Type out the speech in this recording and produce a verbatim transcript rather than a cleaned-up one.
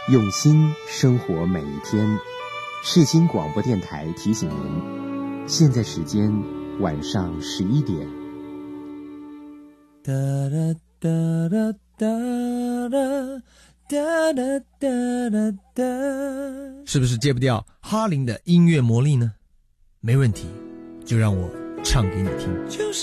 用心生活每一天。世新广播电台提醒您，现在时间晚上十一点。 哒哒哒哒哒哒哒哒哒哒哒，是不是戒不掉哈林的音乐魔力呢？没问题，就让我唱给你听。就是